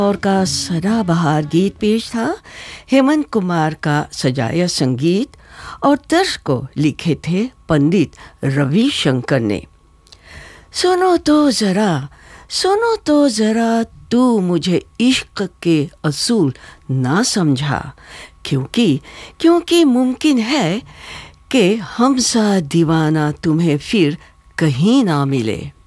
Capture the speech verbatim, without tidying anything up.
और का सदाबहार गीत पेश था। हेमंत कुमार का सजाया संगीत और तर्ज को लिखे थे पंडित रविशंकर ने। सुनो तो ज़रा, सुनो तो ज़रा, तू मुझे इश्क के असूल ना समझा, क्योंकि क्योंकि मुमकिन है कि हमसा दीवाना तुम्हें फिर कहीं ना मिले।